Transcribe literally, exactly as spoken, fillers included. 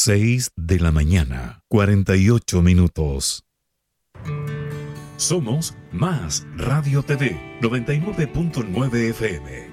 seis de la mañana, cuarenta y ocho minutos. Somos Más Radio T V, noventa y nueve punto nueve F M.